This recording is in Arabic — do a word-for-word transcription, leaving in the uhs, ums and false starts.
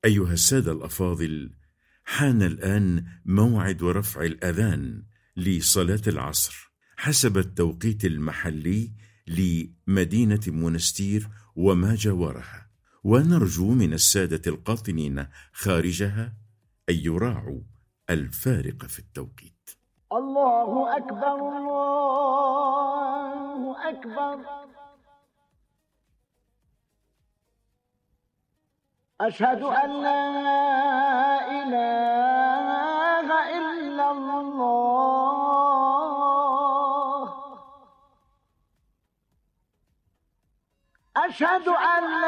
أيها السادة الأفاضل، حان الآن موعد رفع الأذان لصلاة العصر حسب التوقيت المحلي لمدينة منستير وما جاورها، ونرجو من السادة القاطنين خارجها أن يراعوا الفارق في التوقيت. الله أكبر، الله أكبر، أشهد أن لا إله إلا الله، أشهد أن